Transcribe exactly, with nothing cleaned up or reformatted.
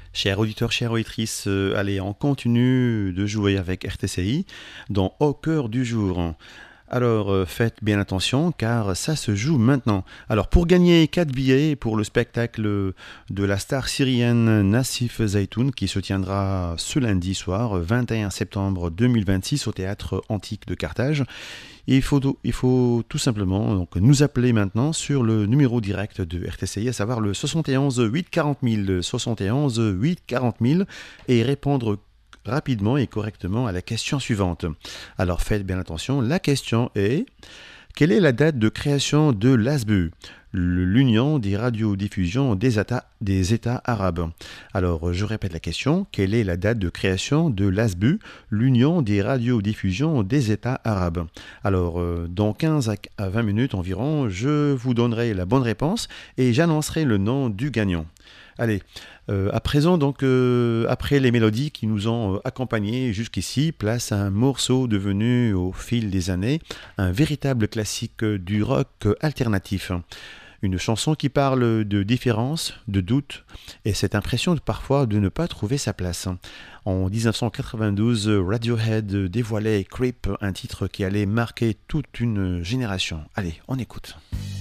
Chers auditeurs, chères auditrices, euh, allez, on continue de jouer avec R T C I dans Au cœur du jour. Alors euh, faites bien attention car ça se joue maintenant. Alors pour gagner quatre billets pour le spectacle de la star syrienne Nassif Zaitoun qui se tiendra ce lundi soir vingt et un septembre deux mille vingt-six au théâtre antique de Carthage, il faut, il faut tout simplement donc, nous appeler maintenant sur le numéro direct de R T C I, à savoir le soixante et onze huit quarante mille, soixante et onze huit quarante mille, et répondre rapidement et correctement à la question suivante. Alors faites bien attention, la question est: quelle est la date de création de l'A S B U, l'Union des radiodiffusions des États, des États arabes? Alors je répète la question: quelle est la date de création de l'A S B U, l'Union des radiodiffusions des États arabes? Alors euh, dans quinze à vingt minutes environ, je vous donnerai la bonne réponse et j'annoncerai le nom du gagnant. Allez, euh, à présent, donc, euh, après les mélodies qui nous ont euh, accompagnés jusqu'ici, place à un morceau devenu, au fil des années, un véritable classique du rock alternatif. Une chanson qui parle de différence, de doute, et cette impression de, parfois de ne pas trouver sa place. En dix-neuf cent quatre-vingt-douze, Radiohead dévoilait Creep, un titre qui allait marquer toute une génération. Allez, on écoute.